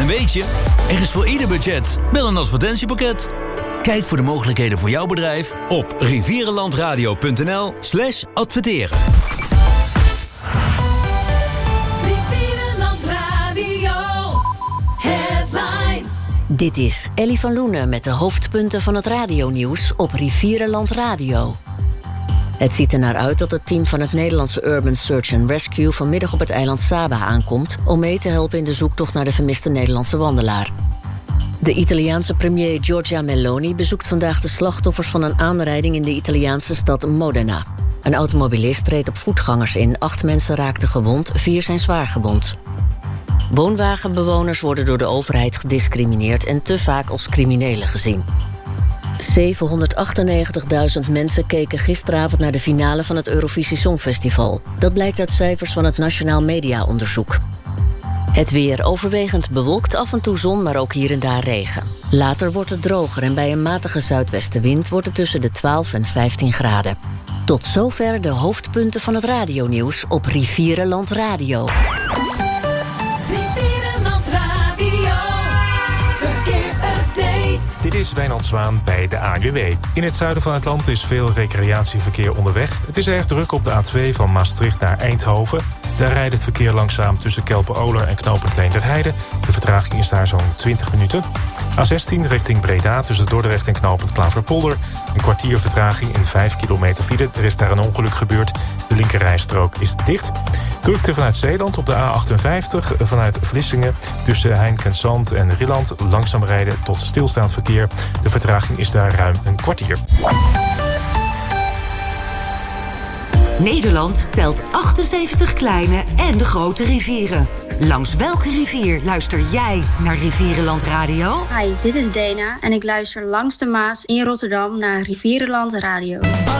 En weet je, er is voor ieder budget wel een advertentiepakket. Kijk voor de mogelijkheden voor jouw bedrijf op rivierenlandradio.nl/adverteren. Rivierenland Radio Headlines. Dit is Ellie van Loenen met de hoofdpunten van het radionieuws op Rivierenland Radio. Het ziet er naar uit dat het team van het Nederlandse Urban Search and Rescue vanmiddag op het eiland Saba aankomt om mee te helpen in de zoektocht naar de vermiste Nederlandse wandelaar. De Italiaanse premier Giorgia Meloni bezoekt vandaag de slachtoffers van een aanrijding in de Italiaanse stad Modena. Een automobilist reed op voetgangers in, 8 mensen raakten gewond, 4 zijn zwaar gewond. Woonwagenbewoners worden door de overheid gediscrimineerd en te vaak als criminelen gezien. 798.000 mensen keken gisteravond naar de finale van het Eurovisie Songfestival. Dat blijkt uit cijfers van het Nationaal Mediaonderzoek. Het weer overwegend bewolkt, af en toe zon, maar ook hier en daar regen. Later wordt het droger en bij een matige zuidwestenwind wordt het tussen de 12 en 15 graden. Tot zover de hoofdpunten van het radionieuws op Rivierenland Radio. Rivierenland Radio Verkeersupdate. Dit is Wijnand Zwaan bij de ANWB. In het zuiden van het land is veel recreatieverkeer onderweg. Het is erg druk op de A2 van Maastricht naar Eindhoven. Daar rijdt het verkeer langzaam tussen Kelpen-Oler en knooppunt Leendert-Heide. De vertraging is daar zo'n 20 minuten. A16 richting Breda tussen Dordrecht en knooppunt Klaverpolder. Een kwartier vertraging en 5 kilometer file. Er is daar een ongeluk gebeurd. De linkerrijstrook is dicht. Drukte vanuit Zeeland op de A58 vanuit Vlissingen tussen Heinkensand en Rilland. Langzaam rijden tot stilstaand verkeer. De vertraging is daar ruim een kwartier. Nederland telt 78 kleine en de grote rivieren. Langs welke rivier luister jij naar Rivierenland Radio? Hi, dit is Dana en ik luister langs de Maas in Rotterdam naar Rivierenland Radio.